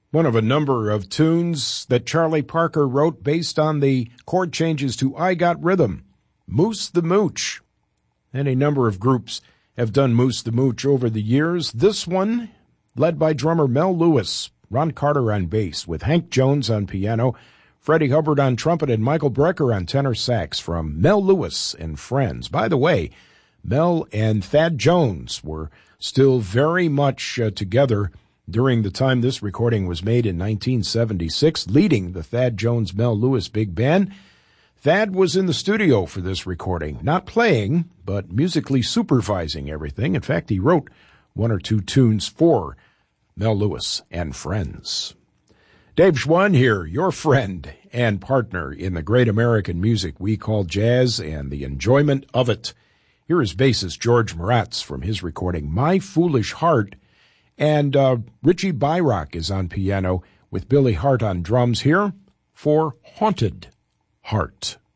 One of a number of tunes that Charlie Parker wrote based on the chord changes to I Got Rhythm, Moose the Mooch. Any number of groups have done Moose the Mooch over the years. This one, led by drummer Mel Lewis, Ron Carter on bass, with Hank Jones on piano, Freddie Hubbard on trumpet, and Michael Brecker on tenor sax, from Mel Lewis and Friends. By the way, Mel and Thad Jones were still very much together during the time this recording was made in 1976, leading the Thad Jones-Mel Lewis Big Band. Thad was in the studio for this recording, not playing, but musically supervising everything. In fact, he wrote one or two tunes for Mel Lewis and Friends. Dave Schwann here, your friend and partner in the great American music we call jazz and the enjoyment of it. Here is bassist George Moratz from his recording, My Foolish Heart, and Richie Byrock is on piano with Billy Hart on drums here for Haunted Heart.